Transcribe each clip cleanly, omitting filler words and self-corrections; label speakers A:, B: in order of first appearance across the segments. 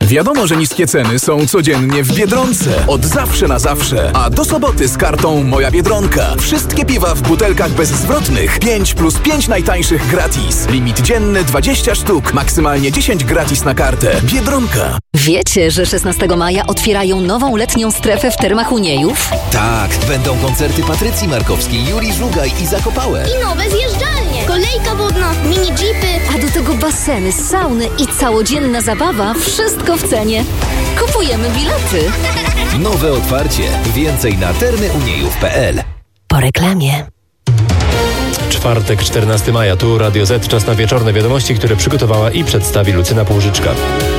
A: Wiadomo, że niskie ceny są codziennie w Biedronce. Od zawsze na zawsze. A do soboty z kartą Moja Biedronka. Wszystkie piwa w butelkach bezzwrotnych. 5+5 najtańszych gratis. Limit dzienny 20 sztuk. Maksymalnie 10 gratis na kartę. Biedronka.
B: Wiecie, że 16 maja otwierają nową letnią strefę w Termach Uniejów?
C: Tak, będą koncerty Patrycji Markowskiej, Juri Żugaj i Zakopałe.
D: I nowe zjeżdżalnie, kolejka wodna, mini jeepy.
B: A do tego baseny, sauny i całodzienna zabawa. Wszystko w cenie. Kupujemy bilety.
C: Nowe otwarcie. Więcej na termyuniejów.pl.
B: Po reklamie.
E: Czwartek, 14 maja. Tu Radio Z. Czas na wieczorne wiadomości, które przygotowała i przedstawi Lucyna Półżyczka.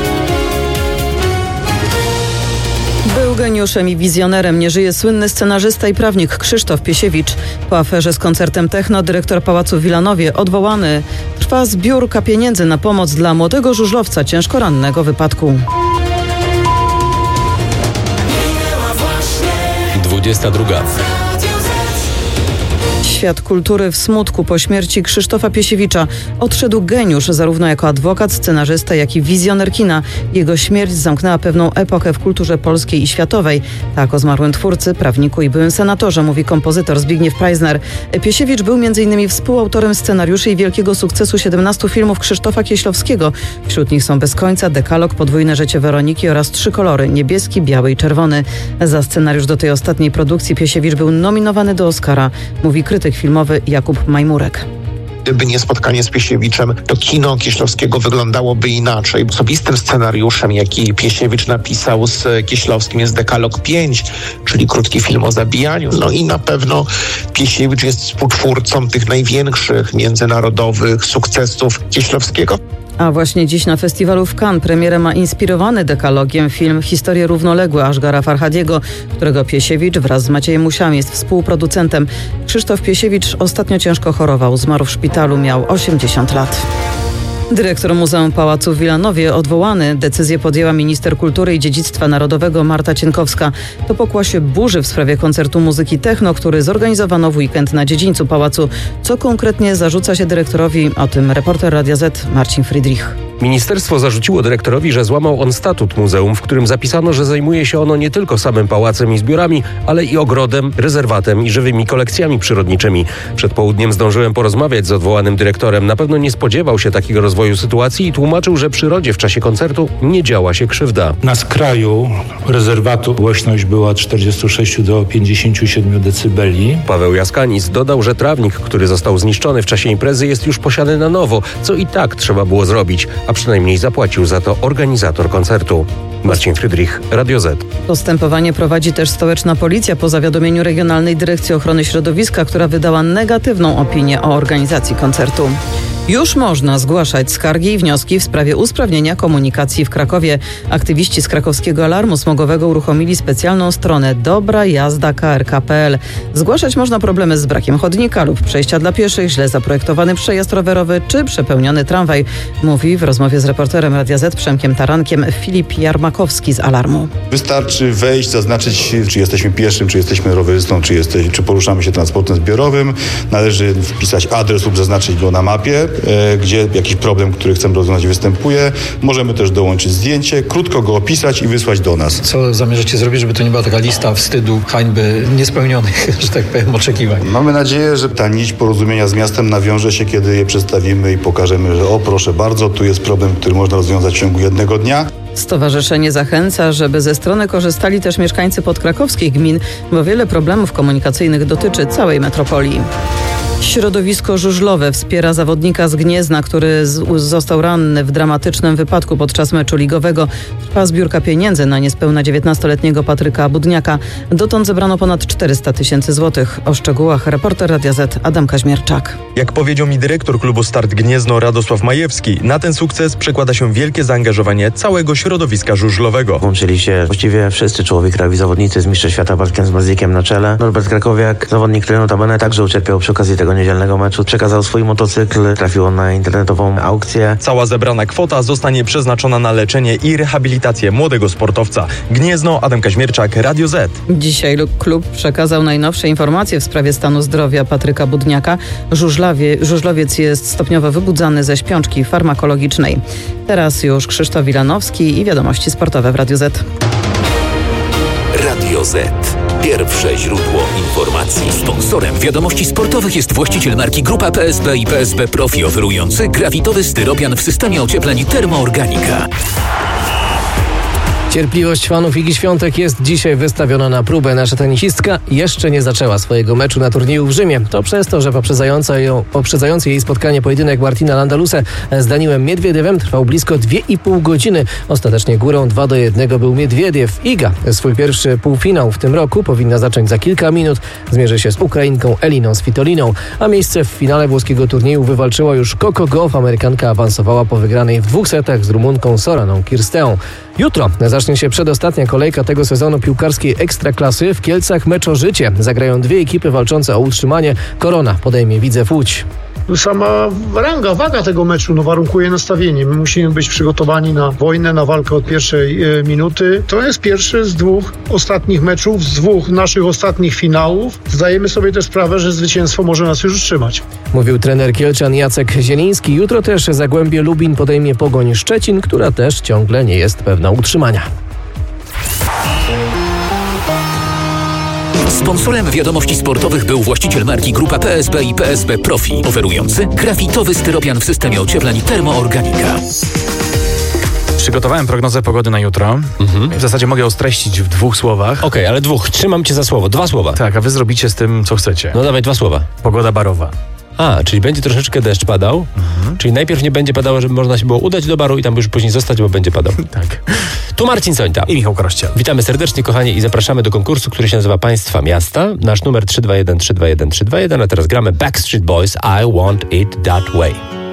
F: Był geniuszem i wizjonerem. Nie żyje słynny scenarzysta i prawnik Krzysztof Piesiewicz. Po aferze z koncertem techno dyrektor Pałacu w Wilanowie odwołany. Trwa zbiórka pieniędzy na pomoc dla młodego żużlowca ciężko rannego w wypadku.
E: 22.
F: Świat kultury w smutku po śmierci Krzysztofa Piesiewicza. Odszedł geniusz zarówno jako adwokat, scenarzysta, jak i wizjoner kina. Jego śmierć zamknęła pewną epokę w kulturze polskiej i światowej. Tak o zmarłym twórcy, prawniku i byłym senatorze mówi kompozytor Zbigniew Preissner. Piesiewicz był m.in. współautorem scenariuszy i wielkiego sukcesu 17 filmów Krzysztofa Kieślowskiego. Wśród nich są Bez końca, Dekalog, Podwójne życie Weroniki oraz 3 kolory: niebieski, biały i czerwony. Za scenariusz do tej ostatniej produkcji Piesiewicz był nominowany do Oscara, mówi krytyk filmowy Jakub Majmurek.
G: Gdyby nie spotkanie z Piesiewiczem, to kino Kieślowskiego wyglądałoby inaczej. Osobistym scenariuszem, jaki Piesiewicz napisał z Kieślowskim, jest Dekalog 5, czyli krótki film o zabijaniu. No i na pewno Piesiewicz jest współtwórcą tych największych międzynarodowych sukcesów Kieślowskiego.
F: A właśnie dziś na festiwalu w Cannes premierę ma inspirowany Dekalogiem film Historie równoległe Ashgara Farhadiego, którego Piesiewicz wraz z Maciejem Musiałem jest współproducentem. Krzysztof Piesiewicz ostatnio ciężko chorował. Zmarł w szpitalu, miał 80 lat. Dyrektor Muzeum Pałacu w Wilanowie odwołany. Decyzję podjęła minister kultury i dziedzictwa narodowego Marta Cienkowska. To pokłosie burzy w sprawie koncertu muzyki techno, który zorganizowano w weekend na dziedzińcu pałacu. Co konkretnie zarzuca się dyrektorowi? O tym reporter Radia Z Marcin Friedrich.
E: Ministerstwo zarzuciło dyrektorowi, że złamał on statut muzeum, w którym zapisano, że zajmuje się ono nie tylko samym pałacem i zbiorami, ale i ogrodem, rezerwatem i żywymi kolekcjami przyrodniczymi. Przed południem zdążyłem porozmawiać z odwołanym dyrektorem. Na pewno nie spodziewał się takiego rozwoju sytuacji i tłumaczył, że przyrodzie w czasie koncertu nie działa się krzywda.
H: Na skraju rezerwatu głośność była od 46 do 57 decybeli.
E: Paweł Jaskanis dodał, że trawnik, który został zniszczony w czasie imprezy, jest już posiany na nowo, co i tak trzeba było zrobić, a przynajmniej zapłacił za to organizator koncertu. Marcin Friedrich, Radio Z.
F: Postępowanie prowadzi też stołeczna policja po zawiadomieniu Regionalnej Dyrekcji Ochrony Środowiska, która wydała negatywną opinię o organizacji koncertu. Już można zgłaszać skargi i wnioski w sprawie usprawnienia komunikacji w Krakowie. Aktywiści z krakowskiego alarmu smogowego uruchomili specjalną stronę dobrajazda.krk.pl. Zgłaszać można problemy z brakiem chodnika lub przejścia dla pieszych, źle zaprojektowany przejazd rowerowy czy przepełniony tramwaj, mówi w rozmowie z reporterem Radia Z Przemkiem Tarankiem Filip Jarmakowski z alarmu.
I: Wystarczy wejść, zaznaczyć, czy jesteśmy pieszym, czy jesteśmy rowerzystą, czy poruszamy się transportem zbiorowym. Należy wpisać adres lub zaznaczyć go na mapie, gdzie jakiś problem, który chcemy rozwiązać, występuje. Możemy też dołączyć zdjęcie, krótko go opisać i wysłać do nas.
J: Co zamierzacie zrobić, żeby to nie była taka lista wstydu, hańby, niespełnionych, że tak powiem, oczekiwań?
I: Mamy nadzieję, że ta nić porozumienia z miastem nawiąże się, kiedy je przedstawimy i pokażemy, że o proszę bardzo, tu jest problem, który można rozwiązać w ciągu jednego dnia.
F: Stowarzyszenie zachęca, żeby ze strony korzystali też mieszkańcy podkrakowskich gmin, bo wiele problemów komunikacyjnych dotyczy całej metropolii. Środowisko żużlowe wspiera zawodnika z Gniezna, który został ranny w dramatycznym wypadku podczas meczu ligowego. Trwa zbiórka pieniędzy na niespełna 19-letniego Patryka Budniaka. Dotąd zebrano ponad 400 000 złotych. O szczegółach reporter Radia Z Adam Kaźmierczak.
K: Jak powiedział mi dyrektor klubu Start Gniezno Radosław Majewski, na ten sukces przekłada się wielkie zaangażowanie całego środowiska żużlowego.
L: Włączyli się właściwie wszyscy czołowi krajowi zawodnicy z mistrzostw świata Bartkiem Zmarzikiem na czele. Norbert Krakowiak, zawodnik, który notabene także ucierpiał przy okazji tego tego niedzielnego meczu przekazał swój motocykl, trafił on na internetową aukcję.
K: Cała zebrana kwota zostanie przeznaczona na leczenie i rehabilitację młodego sportowca. Gniezno, Adam Kaźmierczak, Radio Z.
F: Dzisiaj klub przekazał najnowsze informacje w sprawie stanu zdrowia Patryka Budniaka. Żużlowiec jest stopniowo wybudzany ze śpiączki farmakologicznej. Teraz już Krzysztof Wilanowski i wiadomości sportowe w Radio Z.
A: Radio Z. Pierwsze źródło informacji. Sponsorem wiadomości sportowych jest właściciel marki Grupa PSB i PSB Profi, oferujący grafitowy styropian w systemie ociepleń Termoorganika.
M: Cierpliwość fanów Igi Świątek jest dzisiaj wystawiona na próbę. Nasza tenisistka jeszcze nie zaczęła swojego meczu na turnieju w Rzymie. To przez to, że poprzedzający jej spotkanie pojedynek Martina Landaluse z Daniłem Miedwiedewem trwał blisko 2,5 godziny. Ostatecznie górą 2-1 był Miedwiediew. Iga swój pierwszy półfinał w tym roku powinna zacząć za kilka minut. Zmierzy się z Ukrainką Eliną Svitoliną, a miejsce w finale włoskiego turnieju wywalczyła już Coco Gauff. Amerykanka awansowała po wygranej w 2 setach z Rumunką Soraną Kirsteą. Jutro zacznie się przedostatnia kolejka tego sezonu piłkarskiej Ekstraklasy. W Kielcach mecz o życie. Zagrają 2 ekipy walczące o utrzymanie. Korona podejmie Widzew Łódź.
N: Sama waga tego meczu warunkuje nastawienie. My musimy być przygotowani na wojnę, na walkę od pierwszej minuty. To jest pierwszy z 2 ostatnich meczów, z 2 naszych ostatnich finałów. Zdajemy sobie też sprawę, że zwycięstwo może nas już utrzymać.
M: Mówił trener Kielczan Jacek Zieliński. Jutro też Zagłębie Lubin podejmie Pogoń Szczecin, która też ciągle nie jest pewna utrzymania.
A: Sponsorem wiadomości sportowych był właściciel marki Grupa PSB i PSB Profi, oferujący grafitowy styropian w systemie ociepleń Termoorganika.
O: Przygotowałem prognozę pogody na jutro. W zasadzie mogę ją streścić w 2 słowach.
E: Okej, ale 2. Trzymam cię za słowo. 2 słowa.
O: Tak, a wy zrobicie z tym, co chcecie.
E: No dawaj 2 słowa.
O: Pogoda barowa.
E: Czyli będzie troszeczkę deszcz padał. Czyli najpierw nie będzie padało, żeby można się było udać do baru i tam już później zostać, bo będzie padał.
O: Tak.
E: Tu Marcin Sońta.
O: I Michał Krościel.
E: Witamy serdecznie, kochani, i zapraszamy do konkursu, który się nazywa Państwa Miasta. Nasz numer 321 321 321, a teraz gramy Backstreet Boys I Want It That Way.